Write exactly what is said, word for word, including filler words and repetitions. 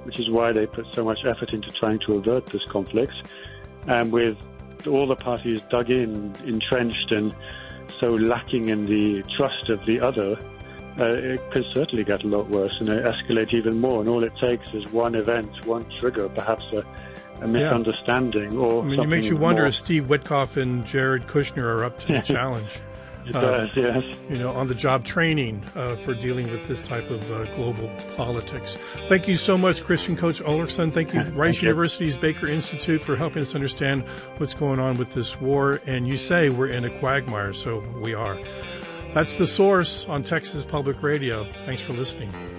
which is why they put so much effort into trying to avert this conflict. And with all the parties dug in, entrenched, and so lacking in the trust of the other, uh, it could certainly get a lot worse and escalate even more. And all it takes is one event, one trigger, perhaps a, a misunderstanding, yeah. or I mean, something it makes you wonder more. if Steve Witkoff and Jared Kushner are up to the challenge. It uh, does, yes. You know, on the job training uh, for dealing with this type of uh, global politics. Thank you so much, Christian Coach Ulrichson. Thank you, Thank Rice you. University's Baker Institute, for helping us understand what's going on with this war. And you say we're in a quagmire, so we are. That's The Source on Texas Public Radio. Thanks for listening.